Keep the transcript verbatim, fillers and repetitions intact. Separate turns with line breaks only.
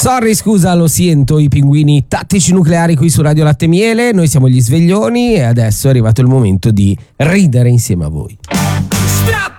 Sorry, scusa, lo sento, i pinguini tattici nucleari qui su Radio Latte e Miele. Noi siamo gli sveglioni e adesso è arrivato il momento di ridere insieme a voi.